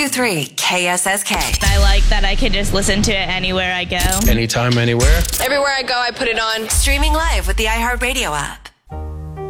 102.3 KSSK. I like that I can just listen to it anywhere I go. Anytime, anywhere. Everywhere I go, I put it on. Streaming live with the iHeartRadio app.